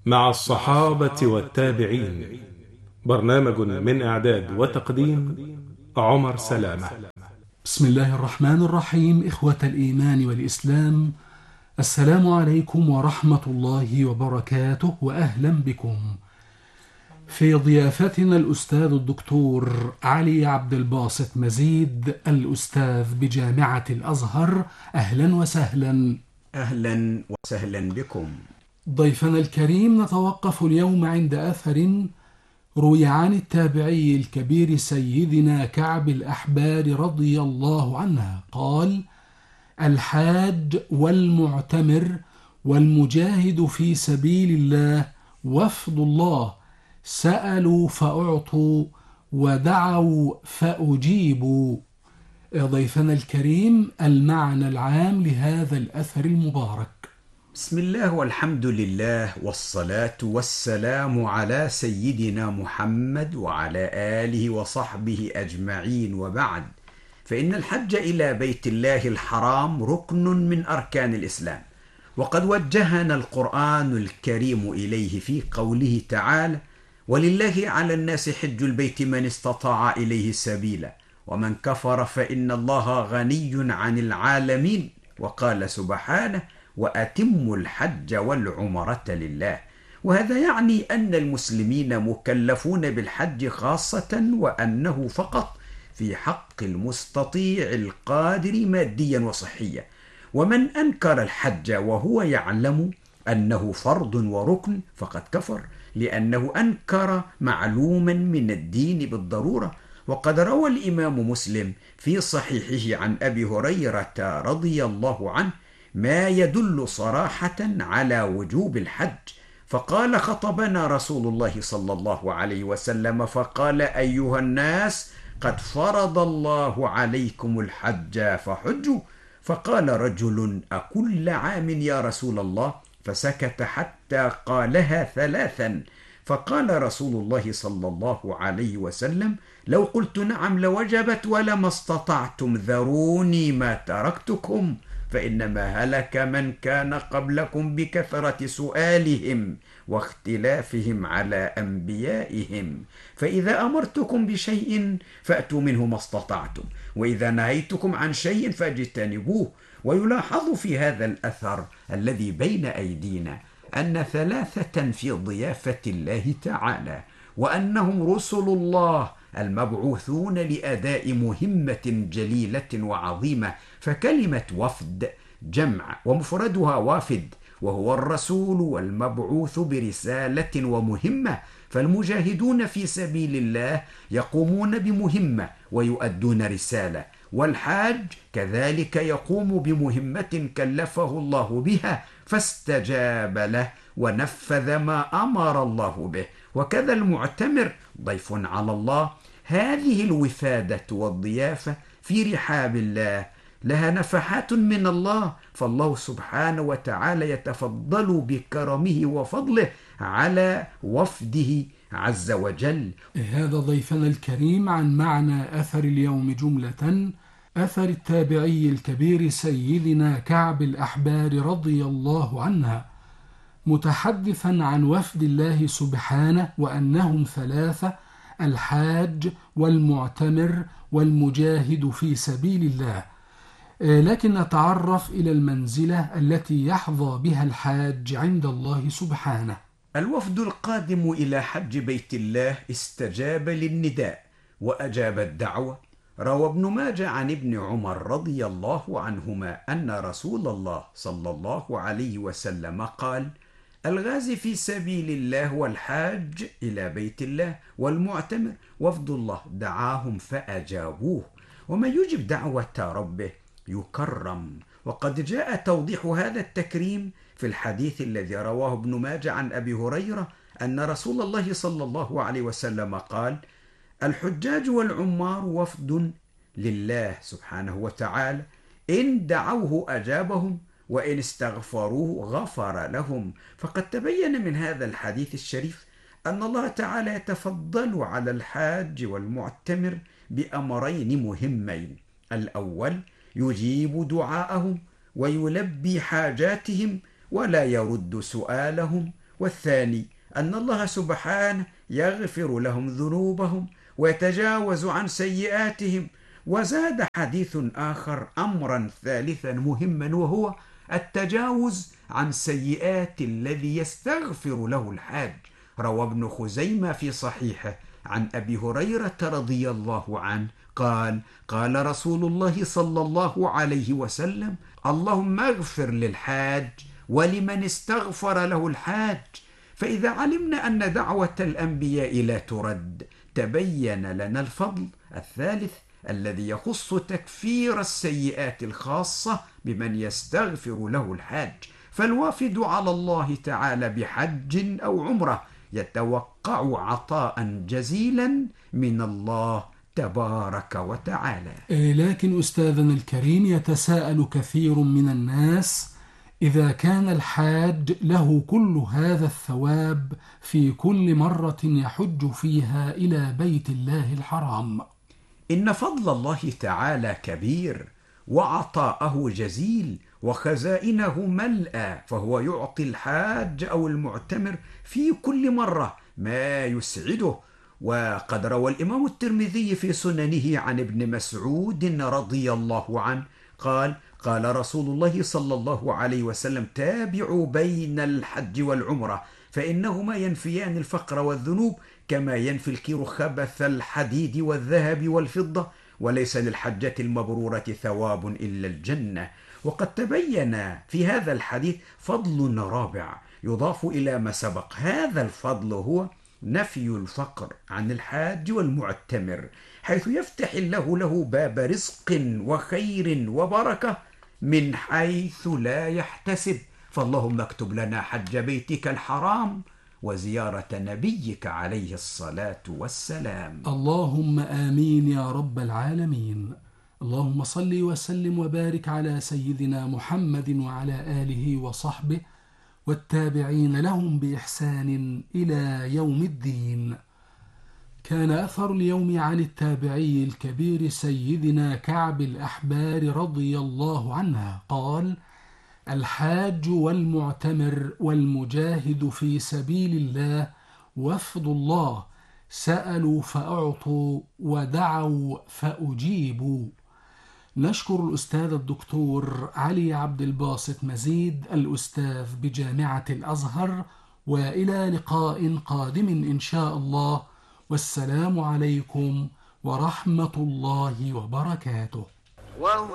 مع الصحابة والتابعين. برنامج من إعداد وتقديم عمر سلامة. بسم الله الرحمن الرحيم. إخوة الإيمان والإسلام، السلام عليكم ورحمة الله وبركاته، وأهلا بكم في ضيافتنا الأستاذ الدكتور علي عبد الباسط مزيد، الأستاذ بجامعة الأزهر. أهلا وسهلا. أهلا وسهلا بكم. ضيفنا الكريم، نتوقف اليوم عند أثر روي عن التابعي الكبير سيدنا كعب الأحبار رضي الله عنه قال: الحاج والمعتمر والمجاهد في سبيل الله وفد الله سألوا فأعطوا ودعوا فأجيبوا. ضيفنا الكريم، المعنى العام لهذا الأثر المبارك. بسم الله والحمد لله والصلاة والسلام على سيدنا محمد وعلى آله وصحبه أجمعين، وبعد، فإن الحج إلى بيت الله الحرام ركن من أركان الإسلام، وقد وجهنا القرآن الكريم إليه في قوله تعالى: ولله على الناس حج البيت من استطاع إليه سبيلا ومن كفر فإن الله غني عن العالمين. وقال سبحانه: وأتموا الحج والعمرة لله. وهذا يعني أن المسلمين مكلفون بالحج خاصة، وأنه فقط في حق المستطيع القادر ماديا وصحيا. ومن أنكر الحج وهو يعلم أنه فرض وركن فقد كفر، لأنه أنكر معلوما من الدين بالضرورة. وقد روى الإمام مسلم في صحيحه عن أبي هريرة رضي الله عنه ما يدل صراحة على وجوب الحج، فقال: خطبنا رسول الله صلى الله عليه وسلم فقال: أيها الناس، قد فرض الله عليكم الحج فحجوا. فقال رجل: أكل عام يا رسول الله؟ فسكت حتى قالها ثلاثا، فقال رسول الله صلى الله عليه وسلم: لو قلت نعم لوجبت ولما استطعتم ذروني ما تركتكم، فإنما هلك من كان قبلكم بكثرة سؤالهم واختلافهم على أنبيائهم. فإذا أمرتكم بشيء فأتوا منه ما استطعتم، وإذا نهيتكم عن شيء فاجتنبوه. ويلاحظ في هذا الأثر الذي بين أيدينا أن ثلاثة في ضيافة الله تعالى، وأنهم رسل الله المبعوثون لأداء مهمة جليلة وعظيمة. فكلمة وفد جمع ومفردها وافد، وهو الرسول والمبعوث برسالة ومهمة. فالمجاهدون في سبيل الله يقومون بمهمة ويؤدون رسالة، والحاج كذلك يقوم بمهمة كلفه الله بها فاستجاب له ونفذ ما أمر الله به. وكذا المعتمر ضيف على الله. هذه الوفادة والضيافة في رحاب الله لها نفحات من الله، فالله سبحانه وتعالى يتفضل بكرمه وفضله على وفده عز وجل. هذا ضيفنا الكريم عن معنى أثر اليوم جملة. أثر التابعي الكبير سيدنا كعب الأحبار رضي الله عنه، متحدثا عن وفد الله سبحانه وأنهم ثلاثة: الحاج والمعتمر والمجاهد في سبيل الله. لكن نتعرف إلى المنزلة التي يحظى بها الحاج عند الله سبحانه. الوفد القادم إلى حج بيت الله استجاب للنداء وأجاب الدعوة. روى ابن ماجه عن ابن عمر رضي الله عنهما أن رسول الله صلى الله عليه وسلم قال: الغازي في سبيل الله والحاج إلى بيت الله والمعتمر وفد الله دعاهم فأجابوه، ومن يجب دعوة ربه يكرم. وقد جاء توضيح هذا التكريم في الحديث الذي رواه ابن ماجه عن أبي هريرة أن رسول الله صلى الله عليه وسلم قال: الحجاج والعمار وفد لله سبحانه وتعالى، إن دعوه أجابهم وإن استغفروه غفر لهم. فقد تبين من هذا الحديث الشريف أن الله تعالى يتفضل على الحاج والمعتمر بأمرين مهمين: الأول يجيب دعاءهم ويلبي حاجاتهم ولا يرد سؤالهم، والثاني أن الله سبحانه يغفر لهم ذنوبهم ويتجاوز عن سيئاتهم. وزاد حديث آخر أمرا ثالثا مهما، وهو التجاوز عن سيئات الذي يستغفر له الحاج. روى ابن خزيمة في صحيحه عن أبي هريرة رضي الله عنه قال: قال رسول الله صلى الله عليه وسلم: اللهم اغفر للحاج ولمن استغفر له الحاج. فإذا علمنا أن دعوة الأنبياء لا ترد، تبين لنا الفضل الثالث الذي يخص تكفير السيئات الخاصة بمن يستغفر له الحاج. فالوافد على الله تعالى بحج أو عمرة يتوقع عطاء جزيلا من الله تبارك وتعالى. لكن أستاذنا الكريم، يتساءل كثير من الناس: إذا كان الحاج له كل هذا الثواب في كل مرة يحج فيها إلى بيت الله الحرام؟ إن فضل الله تعالى كبير، وعطاءه جزيل، وخزائنه ملأى، فهو يعطي الحاج أو المعتمر في كل مرة ما يسعده. وقد روى الإمام الترمذي في سننه عن ابن مسعود رضي الله عنه قال: قال رسول الله صلى الله عليه وسلم: تابعوا بين الحج والعمرة، فإنهما ينفيان الفقر والذنوب كما ينفي الكير خبث الحديد والذهب والفضة، وليس للحجة المبرورة ثواب إلا الجنة. وقد تبين في هذا الحديث فضل رابع يضاف إلى ما سبق. هذا الفضل هو نفي الفقر عن الحاج والمعتمر، حيث يفتح الله له باب رزق وخير وبركة من حيث لا يحتسب. فاللهم اكتب لنا حج بيتك الحرام وزيارة نبيك عليه الصلاة والسلام. اللهم آمين يا رب العالمين. اللهم صل وسلم وبارك على سيدنا محمد وعلى آله وصحبه والتابعين لهم بإحسان إلى يوم الدين. كان أثر اليوم عن التابعي الكبير سيدنا كعب الأحبار رضي الله عنه قال: الحاج والمعتمر والمجاهد في سبيل الله وفد الله، سألوا فأعطوا ودعوا فأجيبوا. نشكر الأستاذ الدكتور علي عبد الباسط مزيد، الأستاذ بجامعة الأزهر، وإلى لقاء قادم إن شاء الله، والسلام عليكم ورحمة الله وبركاته.